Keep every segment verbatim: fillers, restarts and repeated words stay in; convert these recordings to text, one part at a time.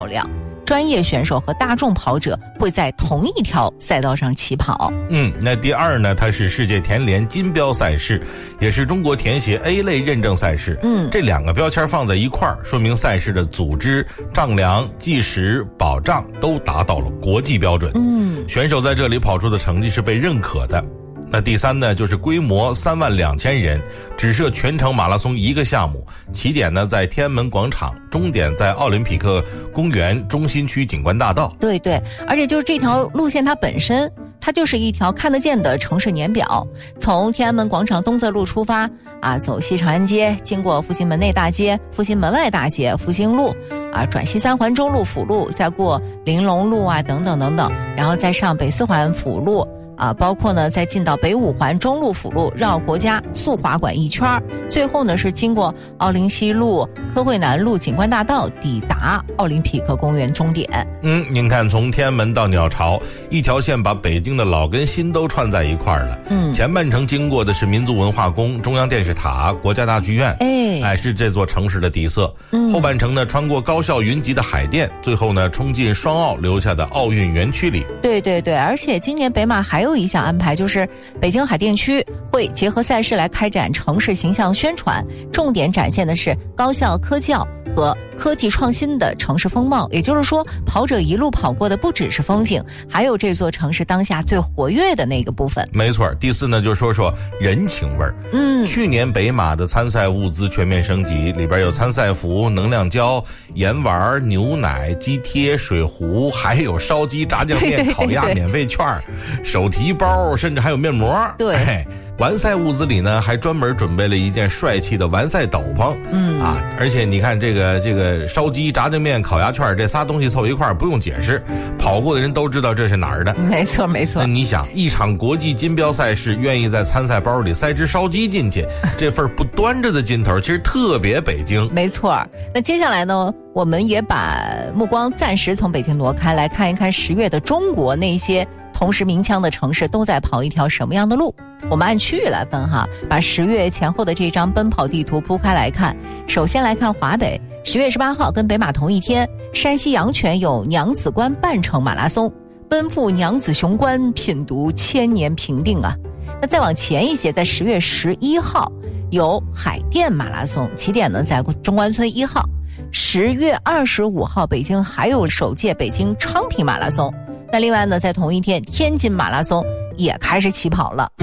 量。专业选手和大众跑者会在同一条赛道上起跑。 嗯，那第二呢，它是世界田联金标赛事，也是中国田协 A 类认证赛事。 嗯， 这两个标签放在一块儿，说明赛事的组织、丈量、计时、保障都达到了国际标准。 嗯， 选手在这里跑出的成绩是被认可的。那第三呢，就是规模三万两千人，只设全程马拉松一个项目，起点呢在天安门广场，终点在奥林匹克公园中心区景观大道。 对对，而且就是这条路线它本身，它就是一条看得见的城市年表。从天安门广场东侧路出发啊，走西长安街，经过复兴门内大街、复兴门外大街、复兴路啊，转西三环中路辅路，再过玲珑路啊等等等等，然后再上北四环辅路。啊，包括呢，再进到北五环中路辅路，绕国家速滑馆一圈，最后呢是经过奥林西路、科惠南路、景观大道，抵达奥林匹克公园终点。 嗯，您看，从天安门到鸟巢，一条线把北京的老跟新都串在一块儿了。 嗯， 前半程经过的是民族文化宫、中央电视塔、国家大剧院， 哎， 哎，是这座城市的底色。 嗯， 后半程呢，穿过高效云集的海淀，最后呢，冲进双奥留下的奥运园区里。 对对对，而且今年北马还有一项安排，就是北京海淀区会结合赛事来开展城市形象宣传，重点展现的是高校科教和科技创新的城市风貌。也就是说，跑者一路跑过的不只是风景，还有这座城市当下最活跃的那个部分。 没错，第四呢，就说说人情味儿。 嗯， 去年北马的参赛物资全面升级，里边有参赛服、能量胶、盐丸、牛奶、鸡贴、水壶，还有烧鸡、炸酱面、烤鸭免费券、手提包，甚至还有面膜。 对。 哎，完赛物资里呢，还专门准备了一件帅气的完赛斗篷。 嗯啊，而且你看这个这个烧鸡、炸酱面、烤鸭券这仨东西凑一块儿，不用解释，跑过的人都知道这是哪儿的。 没错没错。 那你想，一场国际金标赛事，愿意在参赛包里塞只烧鸡进去，这份不端着的劲头，其实特别北京。 没错。那接下来呢，我们也把目光暂时从北京挪开，来看一看十月的中国那些同时鸣枪的城市都在跑一条什么样的路。我们按区域来分哈，把十月前后的这张奔跑地图铺开来看。首先来看华北，十月十八号跟北马同一天，山西阳泉有娘子关半程马拉松，奔赴娘子雄关，品读千年平定啊。那再往前一些，在十月十一号有海淀马拉松，起点呢在中关村一号。十月二十五号，北京还有首届北京昌平马拉松。那另外呢，在同一天，天津马拉松也开始起跑了。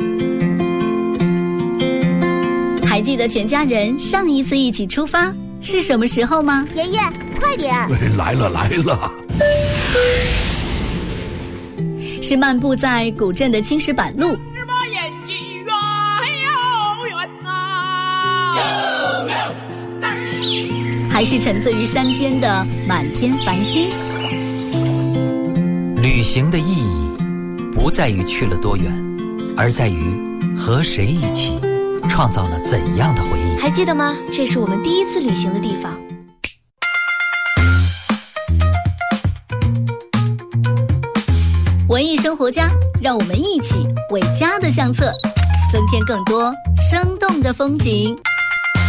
还记得全家人上一次一起出发是什么时候吗？ 爷爷，快点！ 来了来了， 是漫步在古镇的青石板路，还是沉醉于山间的满天繁星？ 旅行的意义不在于去了多远，而在于和谁一起创造了怎样的回忆。 还记得吗？这是我们第一次旅行的地方。 文艺生活家，让我们一起为家的相册增添更多生动的风景。